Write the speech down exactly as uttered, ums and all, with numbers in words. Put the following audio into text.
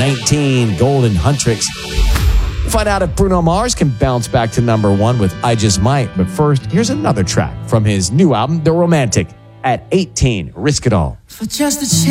nineteen, Golden Huntrix. Find out if Bruno Mars can bounce back to number one with I Just Might. But first, here's another track from his new album, The Romantic. At eighteen, Risk It All. For just a chance.